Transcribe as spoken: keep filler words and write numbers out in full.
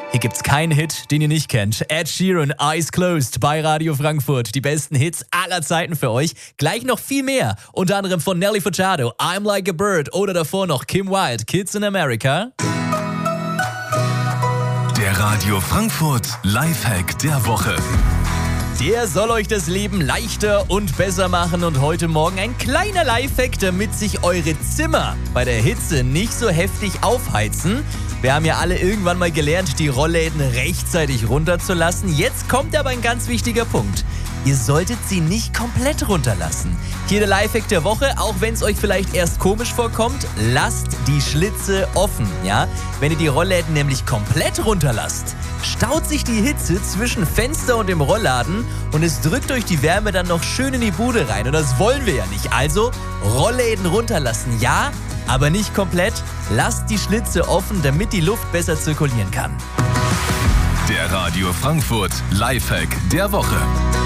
Hier gibt's keinen Hit, den ihr nicht kennt. Ed Sheeran, Eyes Closed bei Radio Frankfurt. Die besten Hits aller Zeiten für euch. Gleich noch viel mehr. Unter anderem von Nelly Furtado, I'm Like a Bird oder davor noch Kim Wilde, Kids in America. Der Radio Frankfurt Lifehack der Woche. Der soll euch das Leben leichter und besser machen und heute Morgen ein kleiner Lifehack, damit sich eure Zimmer bei der Hitze nicht so heftig aufheizen. Wir haben ja alle irgendwann mal gelernt, die Rollläden rechtzeitig runterzulassen. Jetzt kommt aber ein ganz wichtiger Punkt. Ihr solltet sie nicht komplett runterlassen. Hier der Lifehack der Woche, auch wenn es euch vielleicht erst komisch vorkommt, lasst die Schlitze offen, ja? Wenn ihr die Rollläden nämlich komplett runterlasst, staut sich die Hitze zwischen Fenster und dem Rollladen und es drückt euch die Wärme dann noch schön in die Bude rein. Und das wollen wir ja nicht. Also Rollläden runterlassen, ja, aber nicht komplett. Lasst die Schlitze offen, damit die Luft besser zirkulieren kann. Der Radio Frankfurt Lifehack der Woche.